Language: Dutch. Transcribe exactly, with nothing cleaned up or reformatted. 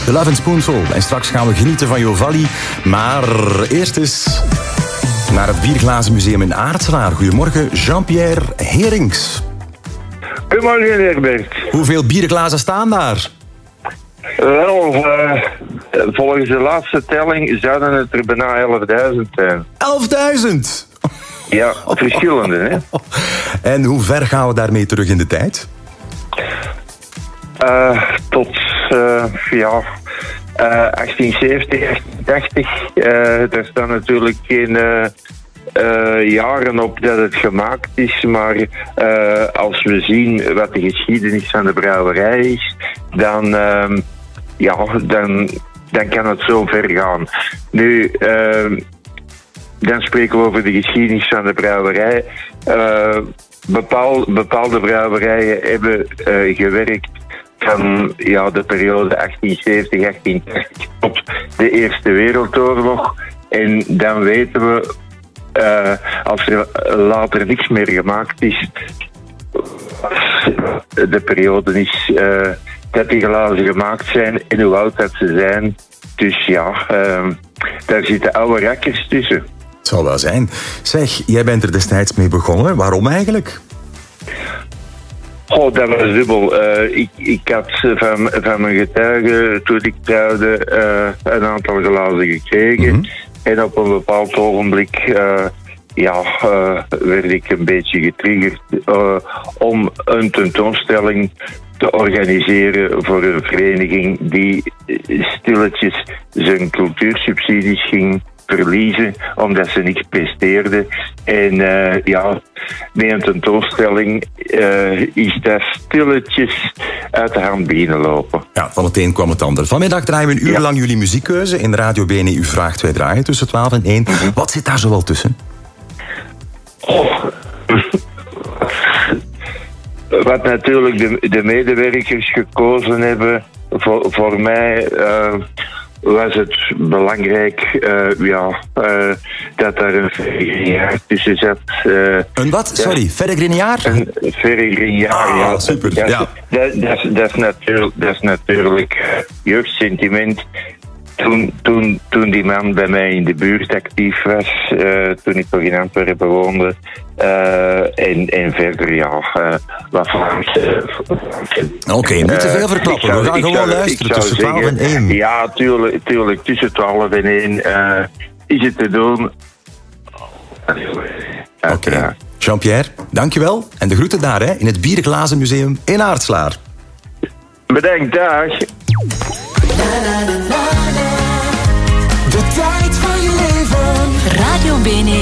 The Love and Spoonful. En straks gaan we genieten van Jovalli. Maar eerst eens naar het Bierglazen Museum in Aartselaar. Goedemorgen, Jean-Pierre Herings. Goedemorgen, Herbert. Hoeveel bierglazen staan daar? Wel, uh, volgens de laatste telling zouden het er bijna elfduizend zijn. elfduizend? Ja, verschillende, hè. En hoe ver gaan we daarmee terug in de tijd? Uh, tot, uh, ja, uh, achttien zeventig, achttien tachtig. Uh, daar staan natuurlijk geen uh, uh, jaren op dat het gemaakt is, maar uh, als we zien wat de geschiedenis van de brouwerij is, dan, uh, ja, dan, dan kan het zo ver gaan. Nu, uh, dan spreken we over de geschiedenis van de brouwerij. Uh, bepaal, bepaalde brouwerijen hebben uh, gewerkt van ja, de periode achttien zeventig, achttien tachtig tot de Eerste Wereldoorlog. En dan weten we, uh, als er later niks meer gemaakt is, de periode is uh, dat die glazen gemaakt zijn en hoe oud dat ze zijn. Dus ja, uh, daar zitten oude rakkers tussen. Het zal wel zijn. Zeg, jij bent er destijds mee begonnen. Waarom eigenlijk? Oh, dat was dubbel. Uh, ik, ik had van, van mijn getuigen, toen ik trouwde, uh, een aantal glazen gekregen. Mm-hmm. En op een bepaald ogenblik uh, ja, uh, werd ik een beetje getriggerd uh, om een tentoonstelling te organiseren voor een vereniging die stilletjes zijn cultuursubsidies ging verliezen, omdat ze niks presteerden. En uh, ja, met een tentoonstelling uh, is dat stilletjes uit de hand beginnen lopen. Ja, van het een kwam het ander. Vanmiddag draaien we een uur ja. lang jullie muziekkeuze in Radio B N E U Vraagt. Wij draaien tussen twaalf en één. Mm-hmm. Wat zit daar zoal tussen? Oh. Wat natuurlijk de, de medewerkers gekozen hebben, voor, voor mij uh, was het belangrijk uh, ja, uh, dat daar een Ferrigrignard tussen zat. Uh, een wat? Sorry, ja, Ferrigrignard? Een Ferrigrignard, ah, ja. super. Dat, ja. dat, dat, dat, is natuurlijk, dat is natuurlijk jeugdsentiment. Toen, toen, toen die man bij mij in de buurt actief was, uh, toen ik nog in Antwerpen woonde, uh, en, en verder, ja, uh, wat Frans. Uh, Oké, okay, niet te veel verklappen. Zou, we gaan gewoon zou, luisteren tussen twaalf en één. Ja, tuurlijk, tuurlijk tussen twaalf en één uh, is het te doen. Oké, okay. Jean-Pierre, dankjewel. En de groeten daar, hè, in het Bierglazen Museum in Aartselaar. Bedankt, dag. De tijd van je leven. Radio B N E